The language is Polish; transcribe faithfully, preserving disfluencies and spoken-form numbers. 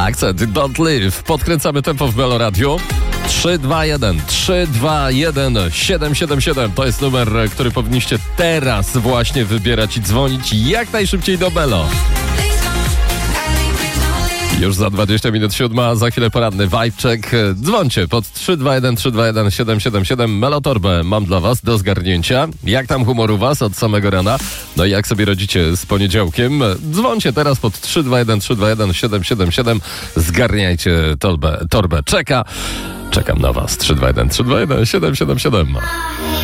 Akcent Don't Live. Podkręcamy tempo w Melo Radio. trzy dwa jeden trzy dwa jeden siedem siedem siedem to jest numer, który powinniście teraz właśnie wybierać i dzwonić jak najszybciej do Melo. Już za dwadzieścia minut siódma, za chwilę poranny vibe check. Dzwońcie pod trzy dwa jeden trzy dwa jeden siedem siedem siedem. Melotorbę mam dla was do zgarnięcia. Jak tam humor u was od samego rana? No i jak sobie radzicie z poniedziałkiem? Dzwońcie teraz pod trzy dwa jeden trzy dwa jeden siedem siedem siedem. Zgarniajcie torbę, torbę czeka. Czekam na was. trzy dwa jeden trzy dwa jeden siedem siedem siedem.